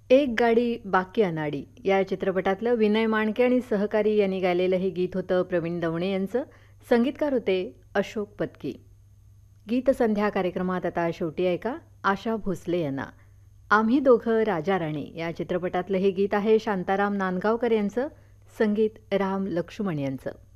एक गाडी बाकी अनाडी या चित्रपटातलं विनय माणके आणि सहकारी यांनी गायलेलं हे गीत होतं प्रवीण दवणे यांचं. संगीतकार होते अशोक पत्की. गीतसंध्या कार्यक्रमात आता शेवटी ऐका आशा भोसले यांना आम्ही दोघं राजा राणी या चित्रपटातलं हे गीत आहे शांताराम नांदगावकर यांचं. संगीत राम लक्ष्मण यांचं.